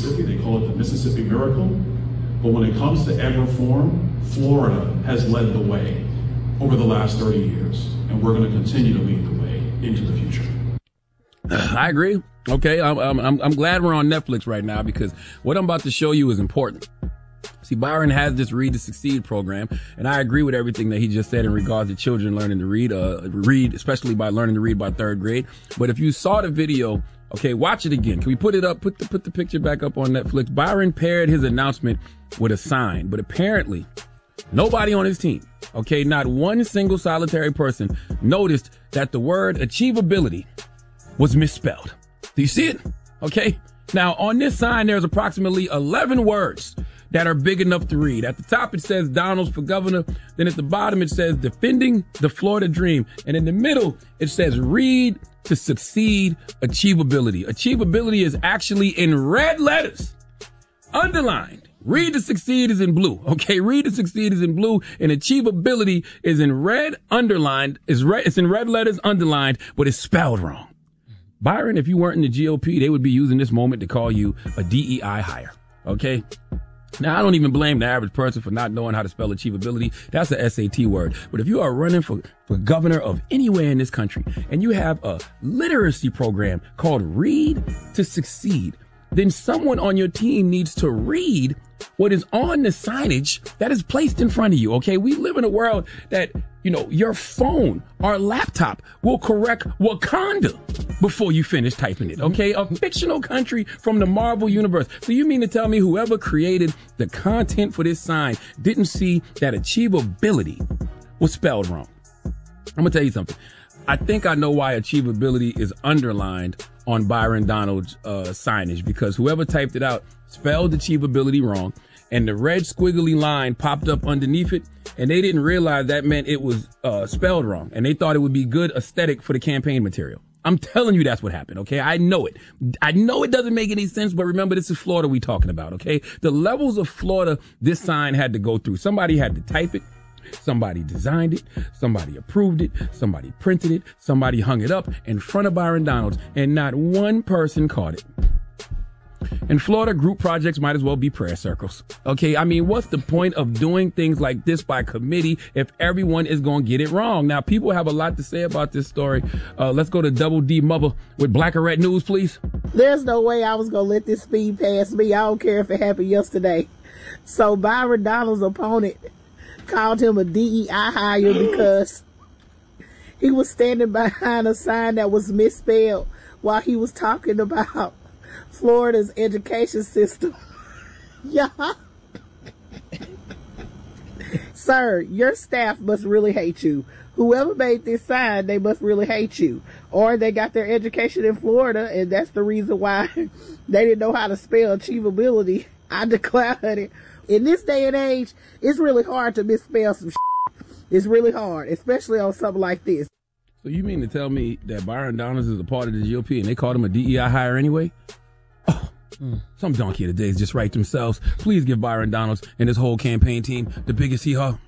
Mississippi. They call it the Mississippi Miracle. But when it comes to ed reform, Florida has led the way over the last 30 years, and we're going to continue to lead the way into the future. I agree. Okay, I'm glad we're on Netflix right now, because what I'm about to show you is important. See, Byron has this Read to Succeed program, and I agree with everything that he just said in regards to children learning to read, especially by learning to read by third grade. But if you saw the video, okay, watch it again. Can we put it up? Put the picture back up on Netflix. Byron paired his announcement with a sign, but apparently nobody on his team, okay, not one single solitary person noticed that the word achievability was misspelled. Do you see it? Okay. Now, on this sign, there's approximately 11 words that are big enough to read. At the top, it says Donalds for governor. Then at the bottom, it says defending the Florida dream. And in the middle, it says read to succeed achievability. Achievability is actually in red letters, underlined. Read to succeed is in blue. Okay, read to succeed is in blue, and achievability is in red, underlined. It's in red letters, underlined, but it's spelled wrong. Byron, if you weren't in the GOP, they would be using this moment to call you a DEI hire. Okay? Now, I don't even blame the average person for not knowing how to spell achievability. That's a SAT word. But if you are running for governor of anywhere in this country, and you have a literacy program called Read to Succeed, then someone on your team needs to read what is on the signage that is placed in front of you. Okay, we live in a world that, your phone or laptop will correct Wakanda before you finish typing it. Okay, a fictional country from the Marvel universe. So you mean to tell me whoever created the content for this sign didn't see that achievability was spelled wrong? I'm gonna tell you something. I think I know why achievability is underlined on Byron Donalds' signage, because whoever typed it out spelled achievability wrong, and the red squiggly line popped up underneath it, and they didn't realize that meant it was spelled wrong, and they thought it would be good aesthetic for the campaign material. I'm telling you that's what happened, okay? I know it. I know it doesn't make any sense, but remember, this is Florida we talking about, okay? The levels of Florida this sign had to go through. Somebody had to type it. Somebody designed it, somebody approved it, somebody printed it, somebody hung it up in front of Byron Donalds, and not one person caught it. In Florida, group projects might as well be prayer circles. Okay, I mean, what's the point of doing things like this by committee if everyone is going to get it wrong? Now, people have a lot to say about this story. Let's go to Double D Mother with Black or Red News, please. There's no way I was going to let this speed past me. I don't care if it happened yesterday. So Byron Donalds' opponent called him a DEI hire because he was standing behind a sign that was misspelled while he was talking about Florida's education system. Yeah. Sir, your staff must really hate you. Whoever made this sign, they must really hate you. Or they got their education in Florida, and that's the reason why they didn't know how to spell achievability. I declare it. In this day and age, it's really hard to misspell some shit. It's really hard, especially on something like this. So you mean to tell me that Byron Donalds is a part of the GOP and they called him a DEI hire anyway? Oh, some donkey of the days just write themselves. Please give Byron Donalds and his whole campaign team the biggest hee-haw.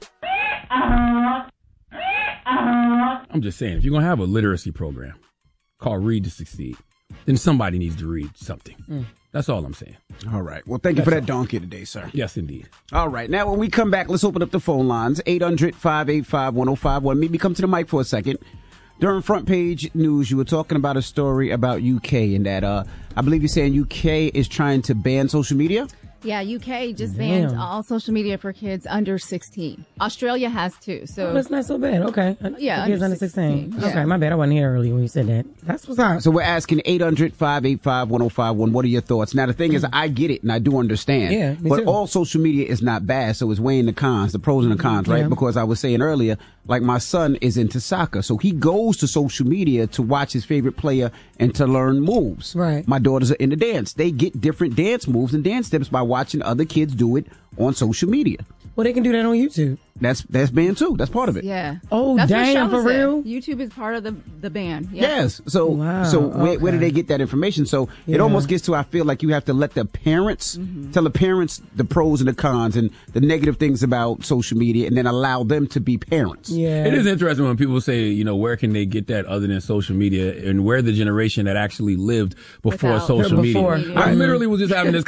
I'm just saying, if you're going to have a literacy program called Read to Succeed, then somebody needs to read something. That's all I'm saying. All right. Well, thank you for that donkey today, sir. Yes, indeed. All right. Now, when we come back, let's open up the phone lines. 800-585-1051. Maybe come to the mic for a second. During Front Page News, you were talking about a story about UK and that I believe you're saying UK is trying to ban social media? Yeah, UK just banned all social media for kids under 16. Australia has too. So that's not so bad. Okay. Yeah, kids under 16. Yeah. Okay, my bad. I wasn't here earlier when you said that. That's what's up. So we're asking 800-585-1051. What are your thoughts? Now, the thing is, I get it and I do understand. Yeah, me but too. all social media is not bad. So it's weighing the cons, the pros and the cons, right? Yeah. Because I was saying earlier, like my son is into soccer. So he goes to social media to watch his favorite player and to learn moves. Right. My daughters are into dance. They get different dance moves and dance steps by watching other kids do it on social media. Well, they can do that on YouTube. That's banned too. That's part of it. Yeah. Oh, That's what damn, Shella for said. real? YouTube is part of the ban. Yeah. Yes. So, Wow, where do they get that information? So it Yeah. almost gets to, I feel like you have to let the parents tell the parents the pros and the cons and the negative things about social media, and then allow them to be parents. Yeah. It is interesting when people say, where can they get that other than social media, and we're the generation that actually lived before Without- social Before. media. I literally was just having this